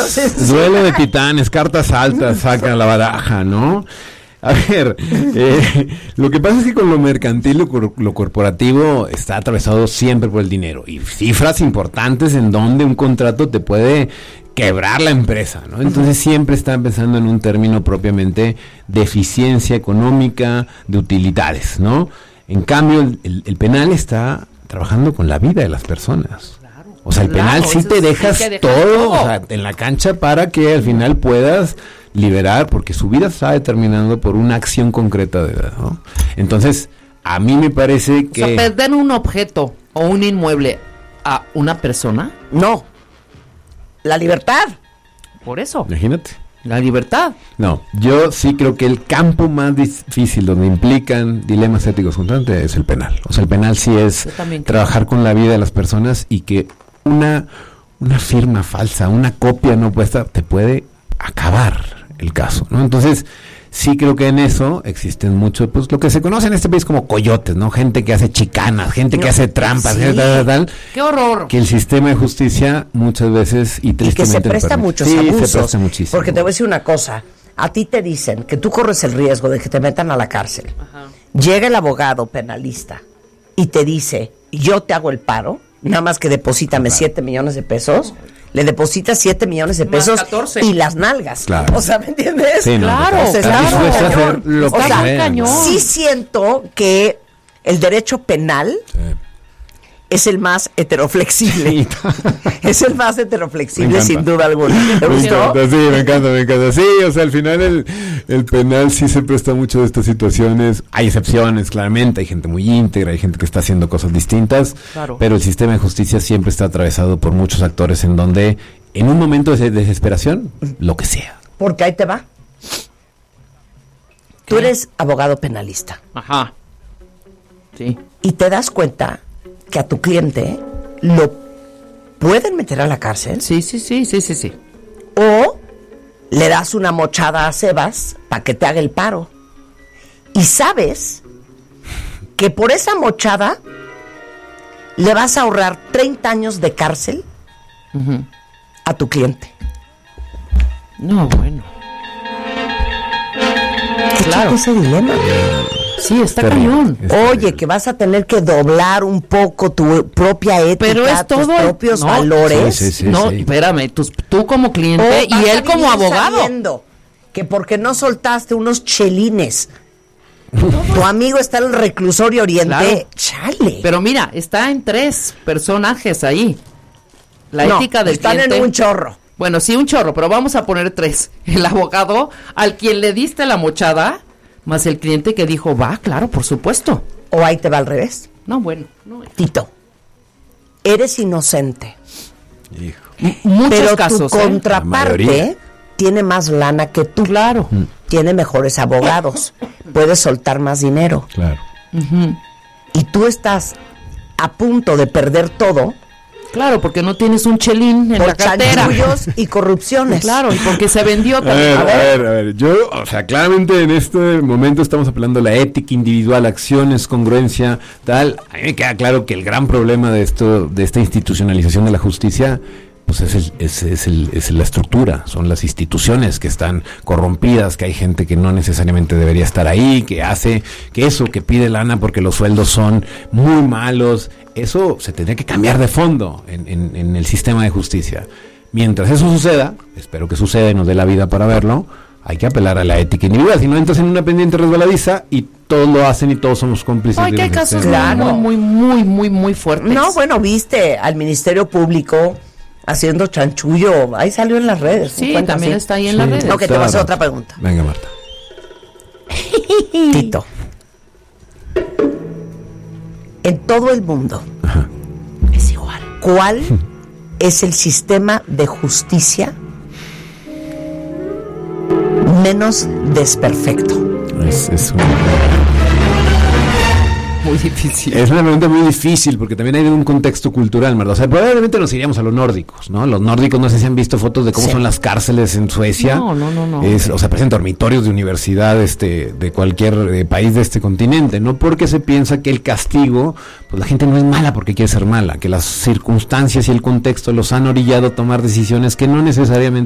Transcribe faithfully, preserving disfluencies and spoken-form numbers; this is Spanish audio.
Duelo de titanes, cartas altas, saca la baraja, ¿no? A ver, eh, lo que pasa es que con lo mercantil, lo, cor- lo corporativo está atravesado siempre por el dinero y cifras importantes en donde un contrato te puede quebrar la empresa, ¿no? Entonces uh-huh. siempre está pensando en un término propiamente de eficiencia económica, de utilidades, ¿no? En cambio, el, el, el penal está trabajando con la vida de las personas. Claro, o sea, el claro, penal sí te dejas sí te todo, todo. O sea, en la cancha para que al final puedas liberar, porque su vida está determinando por una acción concreta de edad, ¿no? Entonces, a mí me parece que... O sea, perder un objeto o un inmueble a una persona... No. La libertad. Por eso. Imagínate. La libertad. No, yo sí creo que el campo más difícil donde implican dilemas éticos constantes es el penal. O sea, el penal sí es trabajar con la vida de las personas y que una, una firma falsa, una copia no puesta, te puede acabar el caso, ¿no? Entonces, sí creo que en eso existen muchos, pues lo que se conoce en este país como coyotes, ¿no? Gente que hace chicanas, gente no, que hace trampas, sí. gente tal, tal, tal. ¡Qué horror! Que el sistema de justicia muchas veces y tristemente... Y que se presta muchos sí, abusos. se presta muchísimo. Porque te voy a decir una cosa, a ti te dicen que tú corres el riesgo de que te metan a la cárcel. Ajá. Llega el abogado penalista y te dice, yo te hago el paro, nada más que deposítame siete millones de pesos... Le depositas siete millones de pesos y las nalgas. Claro. O sea, ¿me entiendes? Sí, no, claro, no, claro. Hacer lo o sea, cañón. Sí siento que el derecho penal sí. es el más heteroflexible. Sí. Es el más heteroflexible, sin duda alguna. ¿Te me gustó? encanta, sí, me encanta, me encanta. Sí, o sea, al final el, el penal sí se presta mucho de estas situaciones. Hay excepciones, claramente. Hay gente muy íntegra, hay gente que está haciendo cosas distintas. Claro. Pero el sistema de justicia siempre está atravesado por muchos actores en donde, en un momento de desesperación, lo que sea. Porque ahí te va. Tú eres abogado penalista. Ajá. Sí. Y te das cuenta que a tu cliente lo pueden meter a la cárcel. Sí, sí, sí, sí, sí, sí. O le das una mochada a Sebas para que te haga el paro. Y sabes que por esa mochada le vas a ahorrar treinta años de cárcel uh-huh. a tu cliente. No, bueno. Claro. Ese dilema. Sí, está cañón. Oye, que vas a tener que doblar un poco tu propia ética, pero es todo tus propios no, valores. Sí, sí, sí, no, sí. espérame, tú, tú como cliente o y él como abogado. Sabiendo que porque no soltaste unos chelines, tu amigo está en el reclusorio oriente, claro. Chale. Pero mira, está en tres personajes ahí. La no, ética del están cliente. En un chorro. Bueno, sí, un chorro, pero vamos a poner tres. El abogado al quien le diste la mochada, más el cliente que dijo, va, claro, por supuesto. O ahí te va al revés. No, bueno. No. Tito, eres inocente. Hijo. M- muchos pero casos, tu ¿eh? contraparte tiene más lana que tú. Claro. Mm. Tiene mejores abogados. Puedes soltar más dinero. Claro. Uh-huh. Y tú estás a punto de perder todo. Claro, porque no tienes un chelín en por la cartera. chanchullos y corrupciones. Claro, y porque se vendió también. A ver, a ver, a ver. Yo, o sea, claramente en este momento estamos apelando a la ética individual, acciones, congruencia, tal. A mí me queda claro que el gran problema de esto, de esta institucionalización de la justicia, pues es, el, es, es, el, es la estructura, son las instituciones que están corrompidas, que hay gente que no necesariamente debería estar ahí, que hace que eso, que pide lana porque los sueldos son muy malos. Eso se tendría que cambiar de fondo en, en, en el sistema de justicia. Mientras eso suceda, espero que suceda y nos dé la vida para verlo, hay que apelar a la ética individual, si no entras en una pendiente resbaladiza y todos lo hacen y todos somos cómplices. Ay, que hay casos claro. muy, muy, muy, muy fuertes. No, bueno, viste al Ministerio Público haciendo chanchullo, ahí salió en las redes. Sí, también así? está ahí en sí, las redes. Ok, te voy a hacer otra pregunta. Venga, Marta. Tito, en todo el mundo Ajá. es igual. ¿Cuál es el sistema de justicia menos desperfecto? Es, es una... Muy difícil. Es una pregunta muy difícil porque también hay un contexto cultural, ¿verdad? O sea, probablemente nos iríamos a los nórdicos, ¿no? Los nórdicos, no sé si han visto fotos de cómo sí. son las cárceles en Suecia. No, no, no, no. Es, o sea, parecen dormitorios de universidad este, de cualquier eh, país de este continente, ¿no? Porque se piensa que el castigo, pues la gente no es mala porque quiere ser mala, que las circunstancias y el contexto los han orillado a tomar decisiones que no necesariamente